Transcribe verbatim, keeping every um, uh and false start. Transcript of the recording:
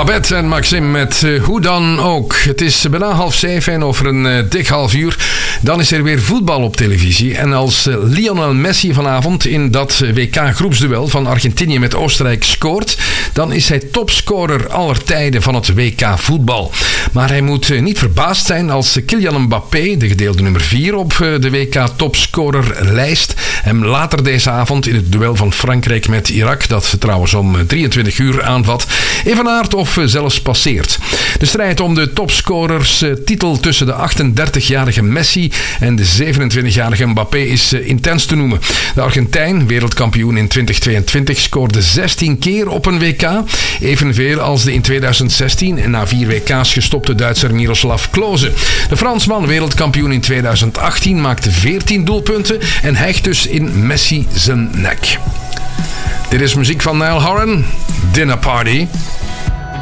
Babette en Maxime met uh, Hoe dan ook. Het is bijna half zeven en over een uh, dik half uur dan is er weer voetbal op televisie. En als uh, Lionel Messi vanavond in dat uh, W K-groepsduel van Argentinië met Oostenrijk scoort, dan is hij topscorer aller tijden van het W K-voetbal. Maar hij moet uh, niet verbaasd zijn als uh, Kylian Mbappé, de gedeelde nummer vier op uh, de W K-topscorerlijst, hem later deze avond in het duel van Frankrijk met Irak, dat trouwens om uh, drieëntwintig uur aanvat, evenaart of zelfs passeert. De strijd om de topscorerstitel tussen de achtendertigjarige Messi en de zevenentwintigjarige Mbappé is intens te noemen. De Argentijn, wereldkampioen in twintig tweeëntwintig, scoorde zestien keer op een W K. Evenveel als de in tweeduizend zestien en na vier W K's gestopte Duitser Miroslav Klose. De Fransman, wereldkampioen in tweeduizend achttien, maakte veertien doelpunten en hijgt dus in Messi zijn nek. Dit is muziek van Niall Horan, Dinner Party.